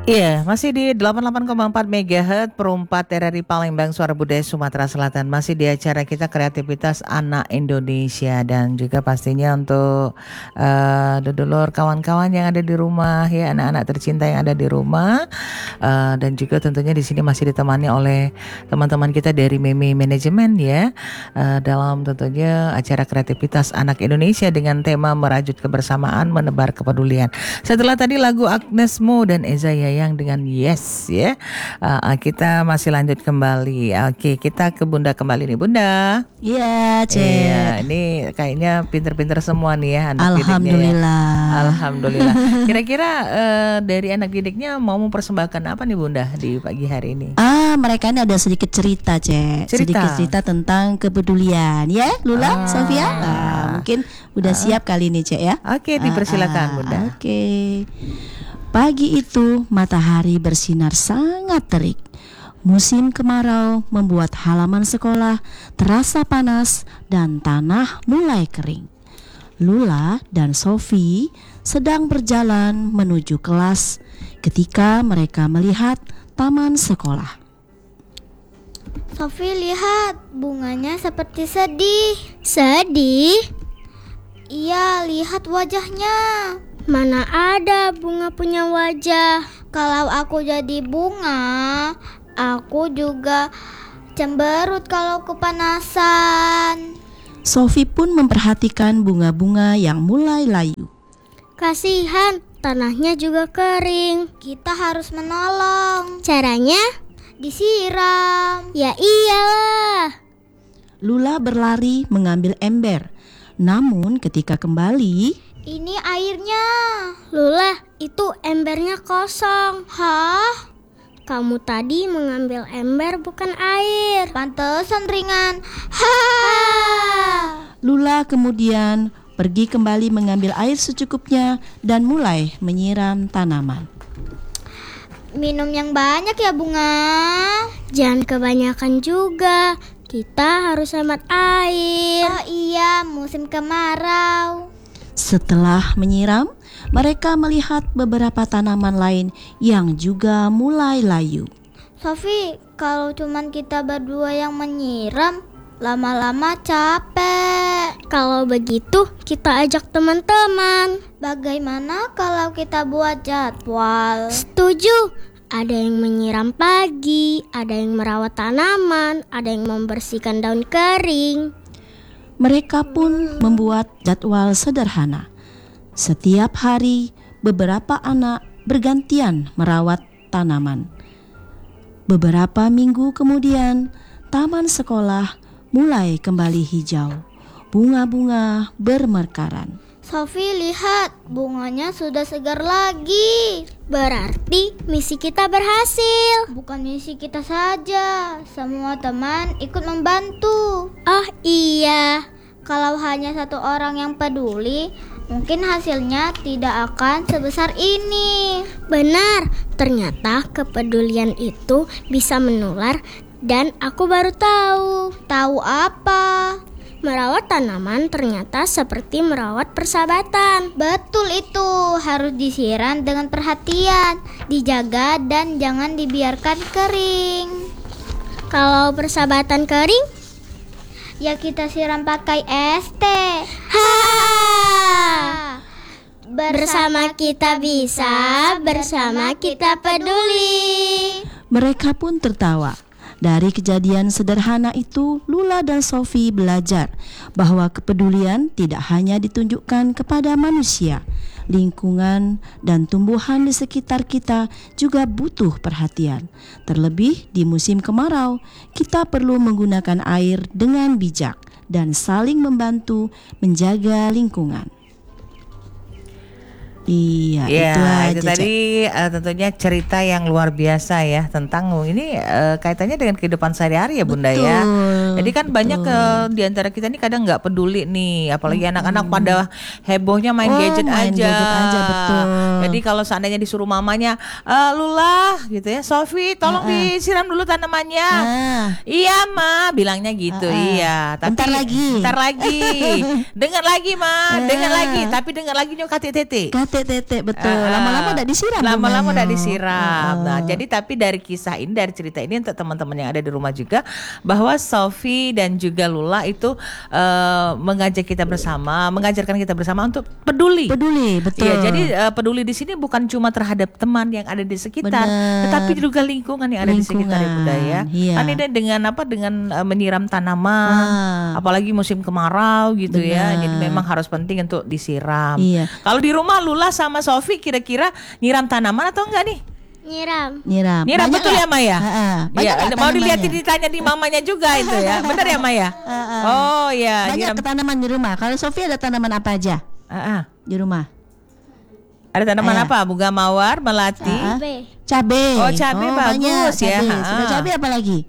Iya, masih di 88,4 MHz Perumpat RRI Palembang Suara Budaya Sumatera Selatan. Masih di acara kita Kreativitas Anak Indonesia. Dan juga pastinya untuk dulur kawan-kawan yang ada di rumah ya, anak-anak tercinta yang ada di rumah. Dan juga tentunya di sini masih ditemani oleh teman-teman kita dari Meme Manajemen ya, dalam tentunya acara Kreativitas Anak Indonesia dengan tema merajut kebersamaan, menebar kepedulian. Setelah tadi lagu Agnes Mo dan Eza Yayang dengan Yes ya, kita masih lanjut kembali. Oke, kita ke Bunda kembali nih Bunda. Iya, Cek. Iya, ini kayaknya pinter-pinter semua nih ya anak Alhamdulillah. didiknya ya. Alhamdulillah. Kira-kira dari anak didiknya mau mempersembahkan apa nih Bunda di pagi hari ini? Mereka ini ada sedikit cerita, Cek. Sedikit cerita tentang kepedulian ya, Lula, Sofia. Mungkin udah siap kali ini, Cek ya. Oke, dipersilakan Bunda. Oke. Pagi itu matahari bersinar sangat terik. Musim kemarau membuat halaman sekolah terasa panas dan tanah mulai kering. Lula dan Sofi sedang berjalan menuju kelas ketika mereka melihat taman sekolah. Sofi, lihat, bunganya seperti sedih. Sedih? Iya, lihat wajahnya. Mana ada bunga punya wajah. Kalau aku jadi bunga, aku juga cemberut kalau kepanasan. Sofi pun memperhatikan bunga-bunga yang mulai layu. Kasihan, tanahnya juga kering. Kita harus menolong. Caranya? Disiram. Ya iyalah. Lula berlari mengambil ember. Namun ketika kembali, ini airnya. Lula, itu embernya kosong. Hah? Kamu tadi mengambil ember bukan air. Pantesan ringan. Ha! Lula kemudian pergi kembali mengambil air secukupnya dan mulai menyiram tanaman. Minum yang banyak ya bunga. Jangan kebanyakan juga. Kita harus hemat air. Oh iya, musim kemarau. Setelah menyiram, mereka melihat beberapa tanaman lain yang juga mulai layu. Sofi, kalau cuman kita berdua yang menyiram, lama-lama capek. Kalau begitu, kita ajak teman-teman. Bagaimana kalau kita buat jadwal? Setuju. Ada yang menyiram pagi, ada yang merawat tanaman, ada yang membersihkan daun kering. Mereka pun membuat jadwal sederhana. Setiap hari, beberapa anak bergantian merawat tanaman. Beberapa minggu kemudian, taman sekolah mulai kembali hijau. Bunga-bunga bermekaran. Sofi, lihat, bunganya sudah segar lagi. Berarti misi kita berhasil. Bukan misi kita saja, semua teman ikut membantu. Oh iya, kalau hanya satu orang yang peduli, mungkin hasilnya tidak akan sebesar ini. Benar, ternyata kepedulian itu bisa menular dan aku baru tahu. Tahu apa? Merawat tanaman ternyata seperti merawat persahabatan. Betul itu, harus disiram dengan perhatian, dijaga dan jangan dibiarkan kering. Kalau persahabatan kering, ya kita siram pakai es teh. Bersama kita bisa, bersama kita peduli. Mereka pun tertawa. Dari kejadian sederhana itu, Lula dan Sofi belajar bahwa kepedulian tidak hanya ditunjukkan kepada manusia. Lingkungan dan tumbuhan di sekitar kita juga butuh perhatian. Terlebih di musim kemarau, kita perlu menggunakan air dengan bijak dan saling membantu menjaga lingkungan. Iya, itu tadi tentunya cerita yang luar biasa ya tentang ini kaitannya dengan kehidupan sehari-hari ya Bunda. Betul, ya. Jadi kan banyak di antara kita ini kadang nggak peduli nih, apalagi anak-anak pada hebohnya main gadget aja. Betul. Jadi kalau seandainya disuruh mamanya, Lula gitu ya, Sofi tolong disiram dulu tanamannya. Iya Ma, bilangnya gitu. Iya. Tapi bentar lagi. Dengar lagi Ma, dengar lagi. Tapi dengar lagi nyok KTT. Tetek betul. Lama-lama udah disiram. Lama-lama bunganya. udah disiram. Nah, jadi tapi dari kisah ini, dari cerita ini untuk teman-teman yang ada di rumah juga, bahwa Sophie dan juga Lula itu mengajak kita bersama, mengajarkan kita bersama untuk peduli. Peduli, betul. Iya, jadi peduli di sini bukan cuma terhadap teman yang ada di sekitar, Bener. tetapi juga lingkungan yang ada di sekitar ya Bunda ya. Iya. Kan ini dengan apa? Dengan menyiram tanaman, apalagi musim kemarau gitu ya. Jadi memang harus penting untuk disiram. Iya. Kalau di rumah Lula sama Sophie kira-kira nyiram tanaman atau enggak nih? Nyiram. Nyiram. Nyiram Banyak betul nggak? ya Maya? Banyak Iya, nggak mau tanamannya? dilihat ditanya di mamanya juga itu ya. Benar ya Maya? Oh iya, Banyak nyiram. tanaman di rumah. Kalau Sofia ada tanaman apa aja di rumah? Ada tanaman apa? Bunga mawar, melati. B. Cabe. Oh, cabe bagus banyak ya. cabe. Sudah cabe apa lagi?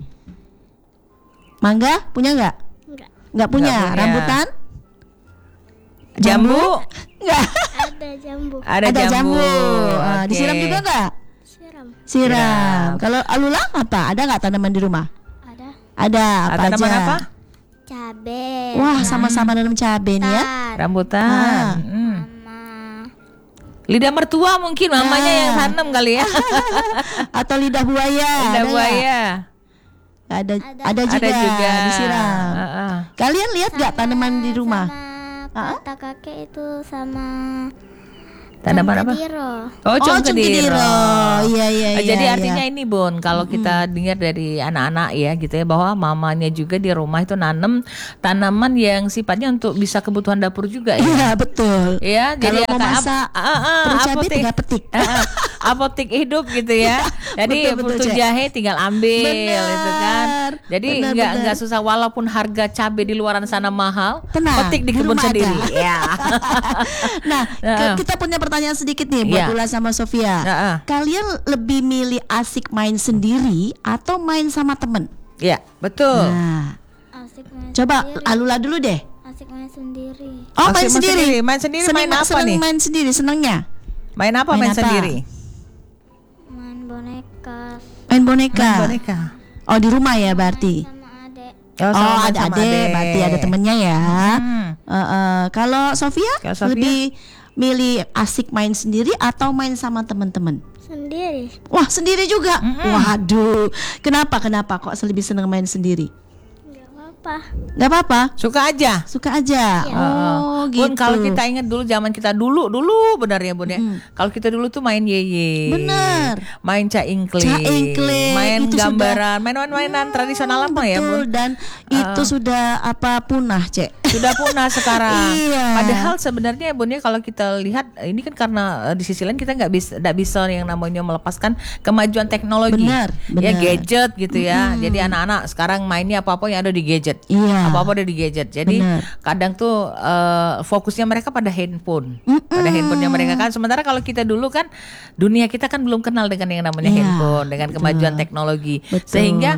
Mangga punya nggak? Enggak. Nggak punya. Nggak punya. Rambutan? Jambu? Nggak. Ada jambu. Ada Ada jambu. Oke. Disiram juga nggak? Siram. Siram. Kalau Alula apa? Ada nggak tanaman di rumah? Ada. Ada. Apa Tanaman aja? apa? Cabe. Wah, sama-sama nanam cabe nih ya. Tar. Rambutan. Sama Lidah mertua mungkin mamanya yang tanam kali ya. Atau lidah buaya. Lidah ada nggak? buaya. Ada juga. Ada juga. Disiram. Kalian lihat nggak tanaman di rumah? sama kata kakek itu sama Tanaman apa? Kediro. Oh, congkediro. Iya, iya, iya. Jadi iya. artinya ini Bun, kalau kita dengar dari anak-anak ya gitu ya, bahwa mamanya juga di rumah itu nanam tanaman yang sifatnya untuk bisa kebutuhan dapur juga ya. Iya, betul. Ya, Kalau jadi mau masak perlu cabai tinggal petik. apotek hidup gitu ya. Jadi Betul, butuh Cek. jahe tinggal ambil Benar. itu kan. Jadi Benar, enggak benar. susah, walaupun harga cabai di luaran sana mahal, Tenang, petik di di kebun rumah sendiri. ada. Ya. Nah, kita punya pertanyaan sedikit nih buat Iya. Lula sama Sofia. Heeh. Kalian lebih milih asik main sendiri atau main sama temen? Ya, betul. Nah, Asik main coba sendiri. Alula dulu deh. Asik main sendiri. Oh, Asik main sendiri. Main sendiri main apa seneng nih? main sendiri, senangnya. Main apa Main main apa? sendiri? Main boneka. Main boneka. Main boneka. Oh, di rumah ya berarti. Sama adek. Oh, Oh, sama ada sama adek, berarti ada temennya ya. Kalau Sofia Kalau Sofia? lebih milih asik main sendiri atau main sama teman-teman? Sendiri. Wah, sendiri juga. Waduh, kenapa kok lebih senang main sendiri? Enggak apa-apa. Gak apa-apa, Suka aja. suka aja. Oh, gitu. Bun, kalau kita ingat dulu zaman kita dulu benar ya Bun ya. Kalau kita dulu tuh main yeye. Bener. Main caingkling. Caingkling, Main itu gambaran, mainan tradisional apa ya betul, Bun? dan itu sudah punah, Cek. Sudah punah sekarang. Iya. Padahal sebenarnya Bun ya, kalau kita lihat ini kan karena di sisi lain kita nggak bisa yang namanya melepaskan kemajuan teknologi. Benar, Ya benar. gadget gitu ya. Jadi anak-anak sekarang mainnya apa-apa yang ada di gadget. Iya. Apa-apa ada di gadget. Jadi Benar. kadang tuh fokusnya mereka pada handphone. Pada handphonenya mereka kan. Sementara kalau kita dulu kan dunia kita kan belum kenal dengan yang namanya Iya, handphone, dengan betul. kemajuan teknologi. Betul. Sehingga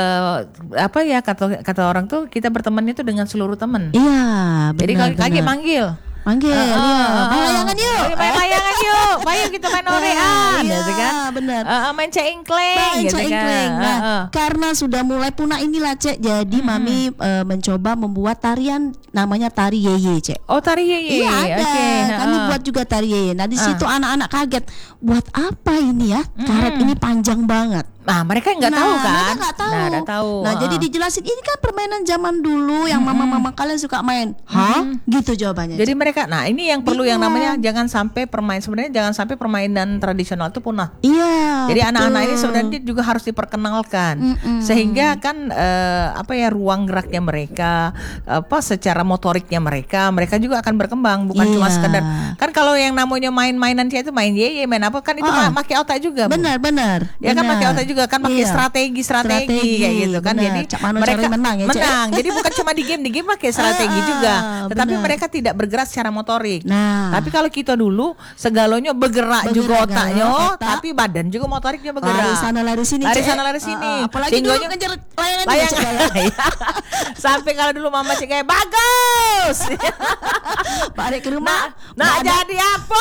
apa ya, kata orang tuh kita berteman itu dengan seluruh teman. Iya, Jadi benar, kalau kaki benar. manggil. Manggil, iya. Main layangan yuk. Main layangan yuk. Ayo kita main orean, Iya, gitu kan. benar. Main caingkleng, Main gitu caingkling. kan. Nah, karena sudah mulai punah inilah, Cek. Jadi Mami mencoba membuat tarian namanya tari yeye, Cek. Oh, tari yeye. Iya ada, Oke, kami buat juga tari yeye. Nah di situ anak-anak kaget, buat apa ini ya? Karet ini panjang banget. Nah, mereka nggak tahu kan? Mereka nggak tahu. Nah, nggak tahu. Nah, jadi dijelasin ini kan permainan zaman dulu yang mama-mama kalian suka main. Hah? Gitu jawabannya. Jadi mereka, nah ini yang perlu yang namanya jangan sampai jangan sampai permainan tradisional itu punah. iya. Jadi betul. anak-anak ini sebenarnya juga harus diperkenalkan, sehingga kan ruang geraknya mereka, secara motoriknya mereka juga akan berkembang, bukan cuma Iya. sekedar kan kalau yang namanya main-mainan itu main yeye, main apa kan itu pakai otak juga. Bu. Benar. Ya kan pakai otak juga kan, pakai Iya. strategi kayak gitu kan. benar. Jadi Cak Mano mereka cari menang ya, Cek. menang. Jadi bukan cuma di game pakai strategi juga, tetapi benar. mereka tidak bergerak secara motorik. Nah. Tapi kalau kita dulu segalanya bergerak juga Bergerak, otaknya, otak. tapi badan juga motorik dia bergerak. Lari sana lari sini. Lari Cek. sana lari sini. Apalagi dulu Singgonya ngejar layangan juga, layang. Cek, ya. Sampai kalau dulu mama cek kayak bagus. Balik ke rumah. Nah jadi apa?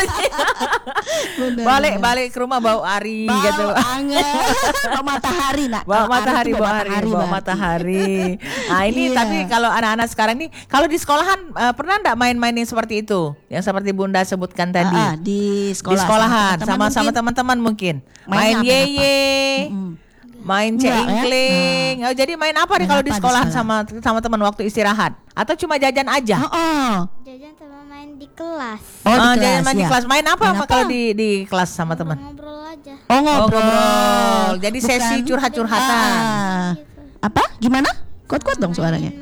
Bener. Balik ke rumah bau ari Bau gitu. anget. Bau matahari nak. Bawa Kalau matahari, ari itu bawa berarti. matahari. Nah ini Iya. tapi kalau anak-anak sekarang nih, kalau di sekolahan pernah enggak main-main yang seperti itu? Yang seperti Bunda sebutkan tadi. Di Di sekolahan sama teman-teman mungkin. Main Mainnya apa? yeye. Main Enggak, ya? cengkling. Oh, jadi main apa nih Main kalau di apa di sekolahan sekolah? sama teman waktu istirahat? Atau cuma jajan aja? Jajan sama main di kelas. Oh, di Jajan kelas, main di ya. kelas. Main apa Main apa? kalau di kelas sama teman? Ngobrol aja. Oh, Oh, ngobrol. ngobrol. Jadi sesi Bukan. curhat-curhatan. Gitu. Apa? Gimana? Kuat-kuat dong suaranya.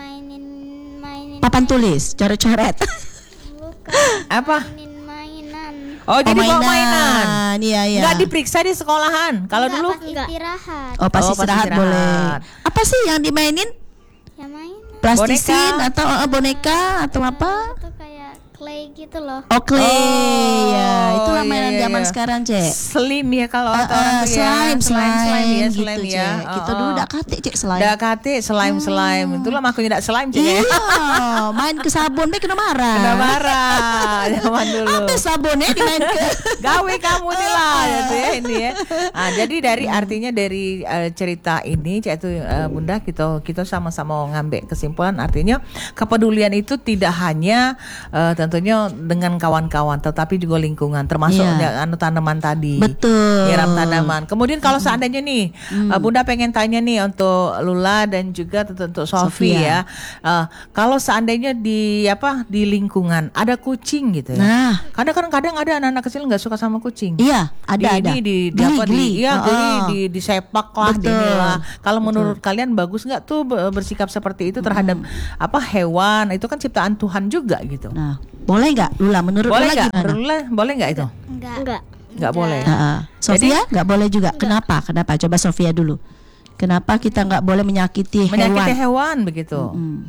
Mainin Papan tulis, coret-coret. bukan. Apa? Mainin mainan. Oh, jadi bawa mainan. Iya, iya. Enggak diperiksa di sekolahan. Kalau Enggak, dulu pas istirahat. Oh, pas Oh, pas istirahat istirahat. boleh. Apa sih yang dimainin? Ya mainan. Plastisin Boneka. atau boneka atau apa? Itu kayak clay gitu loh. Oh, clay. Oh, Ya, itulah mainan iya, zaman iya. sekarang, Cek. slim ya kalau kata orang tuh ya. Slime ya, gitu, slime Cek. ya. Kita dulu udah kate, Cek, slime. Dak kate slime. Itulah makanya tidak slime Cek. Iya, Ya. main ke sabun be kena marah. Kena marah zaman dulu. Apa sabunnya dimain ke? Gawe kamu nih lah gitu ya ini ya. Nah, jadi artinya dari cerita ini Cek itu Bunda kita sama-sama ngambil kesimpulan artinya kepedulian itu tidak hanya tentunya dengan kawan-kawan tetapi juga lingkungan termasuk Iya. tanaman tadi. Betul. Nyiram tanaman. Kemudian kalau seandainya nih Bunda pengen tanya nih untuk Lula dan juga untuk Sofi Sofia. ya. Kalau seandainya di lingkungan ada kucing gitu ya. Nah, Kadang-kadang ada anak-anak kecil nggak suka sama kucing. iya, ada. Geli. Disepak lah, Betul. dinilah. Kalau menurut kalian bagus nggak tuh bersikap seperti itu terhadap hewan? Itu kan ciptaan Tuhan juga gitu. Nah, boleh nggak Lula? Menurut Boleh Lula nggak? gimana? Lula, boleh nggak itu? Enggak. Nggak boleh. Sofia nggak boleh juga. Kenapa? Coba Sofia dulu. Kenapa kita nggak boleh menyakiti Menyakiti hewan? hewan begitu.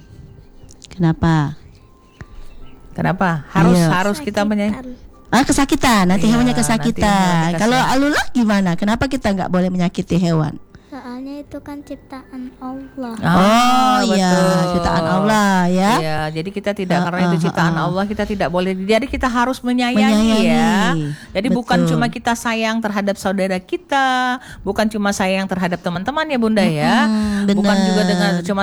Kenapa? Kenapa? Iya. Harus kita menyakiti. Kesakitan. Nanti Iya, hewannya nanti kesakitan. hewannya Kalau Alula gimana? Kenapa kita nggak boleh menyakiti hewan? Soalnya itu kan ciptaan Allah. Iya, ciptaan Allah ya. Iya, jadi kita tidak karena itu ciptaan Allah kita tidak boleh. Jadi kita harus menyayangi Menyayangi. ya. Jadi bukan Betul. cuma kita sayang terhadap saudara kita, bukan cuma sayang terhadap teman-teman ya Bunda ya. Bukan benar. juga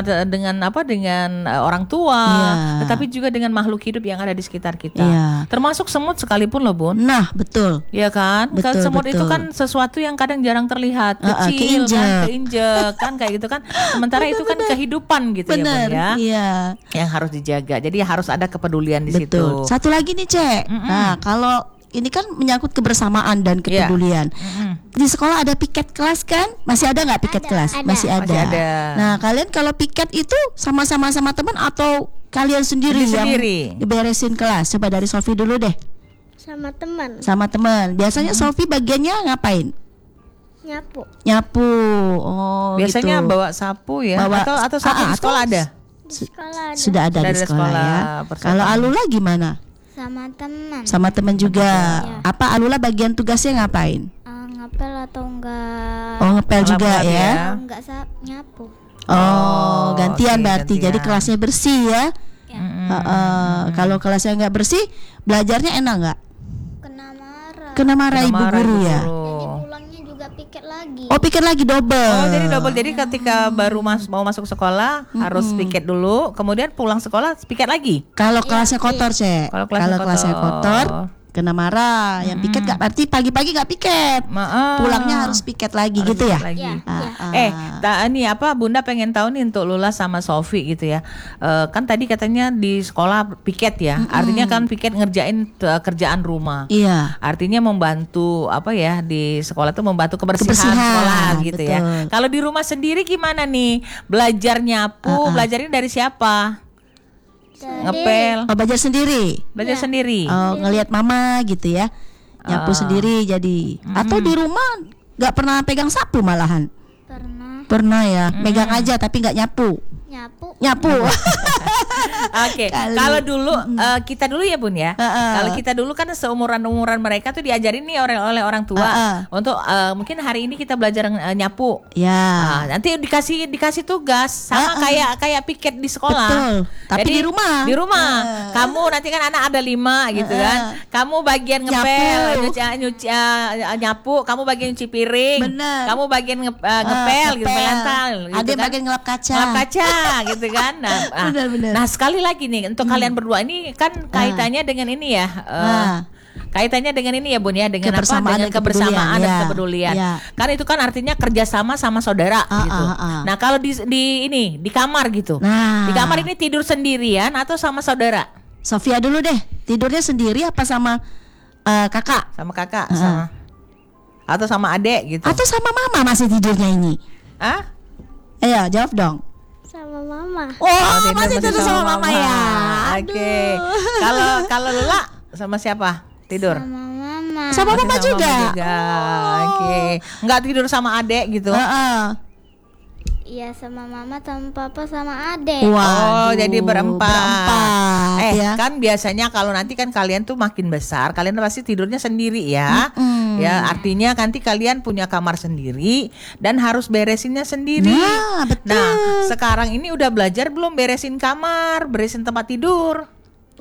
dengan orang tua, Iya. tetapi juga dengan makhluk hidup yang ada di sekitar kita. Iya. Termasuk semut sekalipun loh Bun. Nah, betul. Iya kan? Kan Betul, semut itu betul. kan sesuatu yang kadang jarang terlihat, kecil keinjek. keinjek kan kayak gitu kan. Sementara itu kan kehidupan gitu ya Benar. Bun ya. Iya. Yang harus dijaga. Jadi harus ada kepedulian di Betul. situ. Satu lagi nih, Cek. Nah, kalau ini kan menyangkut kebersamaan dan kepedulian. Di sekolah ada piket kelas kan? Masih ada nggak piket kelas? ada. Masih ada. Masih ada. Nah, kalian kalau piket itu sama-sama sama teman atau kalian sendiri yang Sendiri. beresin kelas? Coba dari Sofi dulu deh. Sama teman. Sama teman. Biasanya Sofi bagiannya ngapain? Nyapu. Oh, Biasanya gitu. bawa sapu ya. Bawa- atau sapu di sekolah ada. Sekolah Sudah ada Sudah di ada sekolah, sekolah, ya. persiapan. Kalau Alula gimana? sama teman. Sama teman juga. Iya. Apa Alula bagian tugasnya ngapain? Ngapel atau enggak? Oh, ngepel juga Lap-lap ya. Atau enggak nyapu. Oh, gantian oke, berarti. gantian. Jadi kelasnya bersih ya. Kalau kelasnya nggak bersih, belajarnya enak nggak? Kena marah. Kena marah ibu Marah guru ibu ya. guru. Jadi pulangnya juga piket lagi. Oh, pikir lagi double. Oh, jadi double. Jadi ketika baru mau masuk sekolah harus piket dulu, kemudian pulang sekolah piket lagi. Kalau kelasnya kotor, Cek. Kalau Kalau kelasnya kelasnya kotor. kotor, kena marah. Yang piket nggak berarti pagi-pagi nggak piket. Maaf. Pulangnya harus piket lagi Harus gitu ya. piket lagi. Iya. Ini Bunda pengen tahu nih untuk Lula sama Sofi gitu ya. Kan tadi katanya di sekolah piket ya. Artinya kan piket ngerjain kerjaan rumah. Iya. Artinya membantu di sekolah tuh membantu kebersihan Kebersihan, sekolah gitu ya. betul. Kalau di rumah sendiri gimana nih? Belajar nyapu, belajarnya dari siapa? Ngepel, Oh, belajar sendiri. belajar sendiri. Oh, ngelihat mama gitu ya. Nyapu sendiri jadi. Atau di rumah nggak pernah pegang sapu malahan. Pernah Pernah ya, megang aja tapi nggak nyapu. nyapu. Nyapu. Oke, Kali. kalau dulu kita dulu ya Bun ya. Heeh. Kalau kita dulu kan seumuran mereka tuh diajarin nih oleh orang tua Heeh. untuk mungkin hari ini kita belajar nyapu. Ya. Nah, nanti dikasih tugas sama kayak piket di sekolah. Betul. Tapi Jadi, di rumah. Di rumah. Kamu nanti kan anak ada 5 gitu kan. Kamu bagian ngepel, nyapu, kamu bagian nyuci piring. Bener. Kamu bagian ngepel gitu, melantal gitu Ada kan. bagian ngelap kaca. Ngelap kaca gitu kan. Benar-benar. Nah, sekali lagi nih untuk kalian berdua ini kan kaitannya dengan ini ya. Kaitannya dengan ini ya Bun ya, dengan Kebersamaan dengan dan kebersamaan kepedulian, dan ya. kepedulian. Ya. Kan itu kan artinya kerjasama sama saudara gitu. Nah, kalau di kamar gitu. Nah. Di kamar ini tidur sendirian atau sama saudara? Sofia dulu deh. Tidurnya sendiri apa sama kakak? Sama kakak, sama atau sama adek gitu. Atau sama mama masih tidurnya ini? Ah? Ayo jawab dong. Sama mama. Oh, masih tidur sama mama ya. Oke. Kalau Lula sama siapa? Tidur. Sama mama. Sama Masih mama juga. Oke. Enggak tidur sama adek gitu. Iya, sama mama, sama papa, sama adek. Oh, jadi berempat. ya. Kan biasanya kalau nanti kan kalian tuh makin besar, kalian pasti tidurnya sendiri ya. Ya, artinya nanti kalian punya kamar sendiri dan harus beresinnya sendiri. Nah, betul. Nah, sekarang ini udah belajar belum beresin kamar, beresin tempat tidur?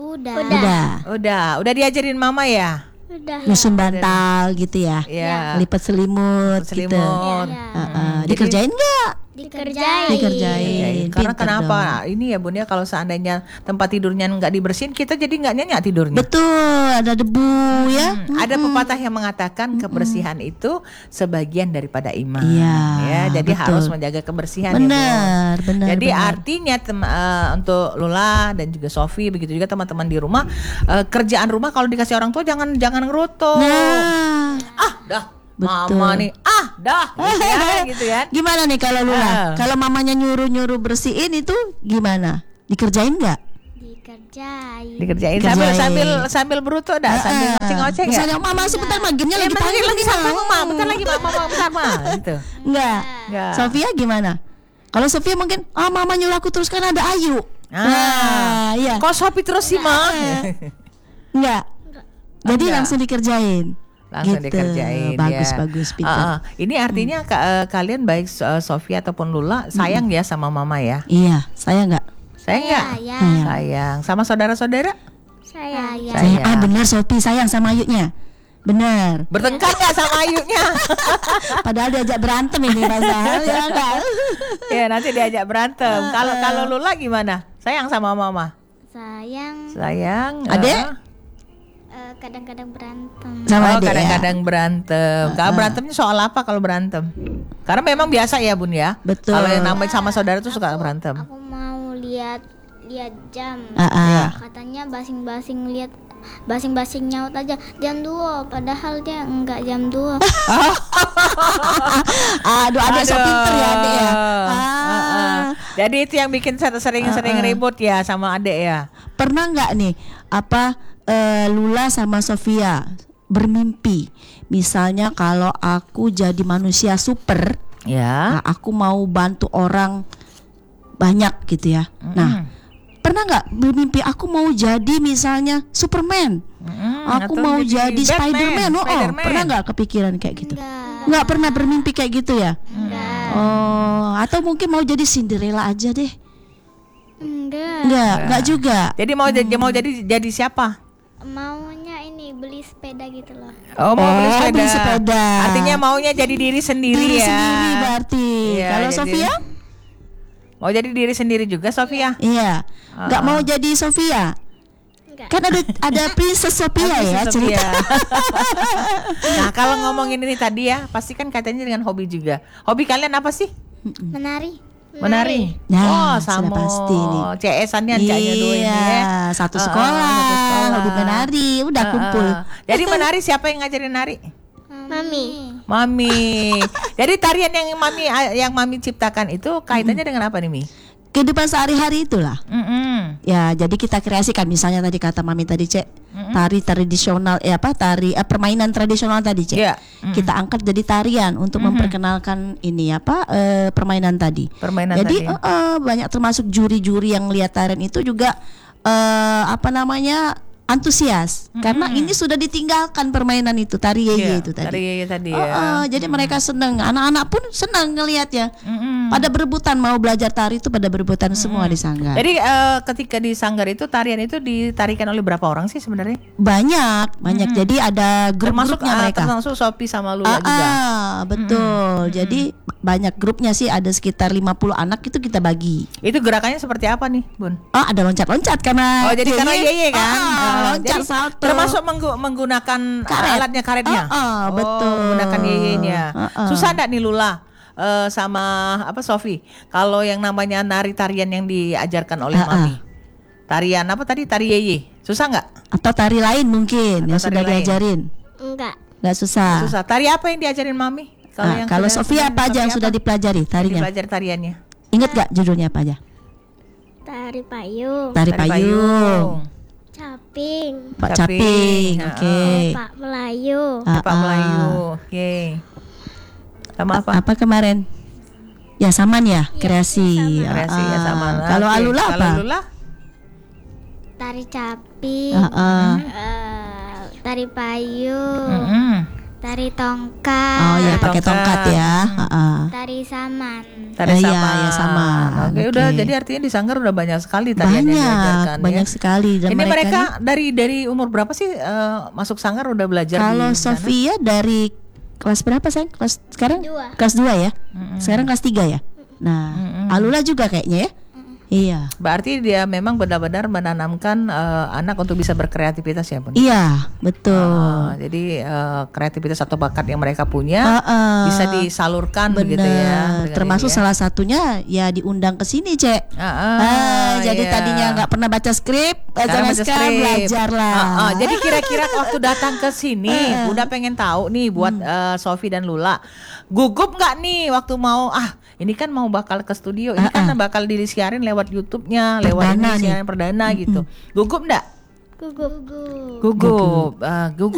Udah. Udah diajarin mama ya? Udah. Nyusun bantal gitu ya. Iya. Lipat selimut, gitu. Selimut. Dikerjain nggak? Dikerjain. Karena Pinter kenapa? dong. Ini ya Bun ya, kalau seandainya tempat tidurnya nggak dibersihin, kita jadi nggak nyenyak tidurnya. Betul, ada debu ya. Ada pepatah yang mengatakan kebersihan itu sebagian daripada iman. Iya, Ya, jadi betul. harus menjaga kebersihan. Ya, Bun. Benar. Jadi benar. artinya untuk Lula dan juga Sofi, begitu juga teman-teman di rumah, kerjaan rumah kalau dikasih orang tua jangan ngerutu. Nah, Dah. Betul. Mama nih, gitu ya. gimana nih kalau Lula? Kalau mamanya nyuruh bersihin itu gimana? Dikerjain nggak? Dikerjain. Sambil bruto dah, sambil ngoceng-ngoceng ya. Misalnya mama sebentar gamenya lagi panggil lagi sama mama, bentar lagi mama bentar ma gitu. Enggak. Enggak. Sofia gimana? Kalau Sofia mungkin, mama nyuruh aku terus kan ada Ayu. Iya. Kok Sofi terus sih ma? Enggak. Jadi Enggak. langsung dikerjain. Langsung Gitu. dikerjain. Bagus, pintar. Ini artinya kalian baik Sofia ataupun Lula sayang ya sama mama ya? Iya, saya enggak. Sayang nggak? Sayang. Sama saudara-saudara? Sayang. Benar Sophie sayang sama Ayunya. Benar. Bertengkar nggak sama Ayunya? Padahal diajak berantem ini Mas. Ya enggak? Ya nanti diajak berantem. Kalau Lula gimana? Sayang sama mama? Sayang. Adek? Kadang-kadang berantem. Sama adek kadang-kadang berantem. Kalau berantemnya soal apa kalau berantem? Karena memang biasa ya Bun ya. Betul. Kalau yang namanya sama saudara tuh suka berantem. Aku mau lihat jam. Ya. Katanya basing-basing nyaut aja jam 2, padahal dia enggak jam 2. Aduh, adek so pinter ya adek ya. Jadi itu yang bikin sering ribut ya sama adek ya. Pernah nggak nih Lula sama Sofia bermimpi, misalnya kalau aku jadi manusia super, Ya. aku mau bantu orang banyak gitu ya. Nah, pernah nggak bermimpi aku mau jadi misalnya Superman, aku atau mau jadi jadi Batman, Spiderman. Spiderman. Pernah nggak kepikiran kayak gitu? Enggak. Nggak pernah bermimpi kayak gitu ya? Enggak. Oh, atau mungkin mau jadi Cinderella aja deh? Enggak. Nggak juga. Jadi mau jadi siapa? Maunya ini beli sepeda gitu loh. Oh, mau beli sepeda. Artinya maunya jadi diri sendiri Diri ya. sendiri berarti. Iya, Kalau jadi- Sofia? Mau jadi diri sendiri juga Sofia? Iya. Nggak mau jadi Sofia? Enggak. Kan ada Princess Sophia ya cerita. Nah, kalau ngomongin ini tadi ya, pasti kan katanya dengan hobi juga. Hobi kalian apa sih? Menari. Menari. Nah, oh, sudah sama pasti nih. CS-annya caknya dua ini ya. Iya, satu sekolah, hobi menari, udah kumpul. Jadi menari siapa yang ngajarin nari? Mami. Mami. Jadi tarian yang mami ciptakan itu kaitannya dengan apa nih Mi? kehidupan sehari-hari itulah. Mm-mm. Ya, jadi kita kreasikan misalnya tadi kata Mami tadi, Cek, tari tradisional permainan tradisional tadi, Cek. Iya. Kita angkat jadi tarian untuk memperkenalkan ini permainan tadi. Permainan Jadi tadi. banyak termasuk juri-juri yang lihat tarian itu juga antusias karena ini sudah ditinggalkan permainan itu tari yeye itu tadi. Tari yeye tadi ya. Jadi mereka senang, anak-anak pun senang ngelihatnya. Pada berebutan mau belajar tari itu pada berebutan semua di sanggar. Jadi ketika di sanggar itu tarian itu ditarikan oleh berapa orang sih sebenarnya? Banyak. Jadi ada grup-grupnya mereka. Termasuk Sophie sama Lula juga. Betul. Jadi banyak grupnya sih, ada sekitar 50 anak itu kita bagi. Itu gerakannya seperti apa nih, Bun? Ada loncat-loncat karena jadi karena yeye kan. loncat jadi salto. termasuk menggunakan alatnya karetnya. Betul. Menggunakan yeyenya. Susah enggak nih Lula sama Sophie kalau yang namanya nari tarian yang diajarkan oleh Mami? Tarian apa tadi? Tari yeye. Susah enggak? Atau tari lain mungkin yang sudah diajarin? Enggak susah. Susah. Tari apa yang diajarin Mami? Kalau Sophie apa aja yang sudah dipelajari tarinya? Dipelajari tariannya. Ingat gak judulnya apa aja? Tari payung, Tari payung, caping, Pak Caping, oke. Pak Melayu, Pak Melayu, oke. Sama apa? Apa kemarin? Ya Saman ya, kreasi. Kreasi ya sama. Kalau Oke. Alula apa? Kalau Lula? tari caping, tari payung, tari tongkat, Oh ya, pakai tongkat ya. tari saman. Tari Iya, sama. ya, sama. Oke, Oke. udah jadi artinya di sanggar udah banyak sekali tarian yang diajarkan Banyak ya. sekali. Dan Ini mereka nih, dari umur berapa sih masuk sanggar udah belajar kalau di sana? Sofia dari kelas berapa sayang? Kelas sekarang? Dua. Kelas 2 ya. Sekarang kelas 3 ya. Nah, Alula juga kayaknya ya. Iya. Berarti dia memang benar-benar menanamkan anak untuk bisa berkreativitas ya, Bun? Iya, betul. Jadi kreativitas atau bakat yang mereka punya bisa disalurkan begitu ya. dengan Termasuk ini ya. salah satunya ya diundang ke sini, Cek. Jadi iya. tadinya nggak pernah baca skrip, Sekarang baca sekarang skrip. belajar lah. Jadi kira-kira waktu datang ke sini, Bunda pengen tahu nih buat Sophie dan Lula, gugup nggak nih waktu mau ini kan mau bakal ke studio, ini kan bakal disiarin lewat YouTube-nya, lewat Perdana ini siaran perdana gitu. Gugup nggak? Gugup. Gugup. Gugup.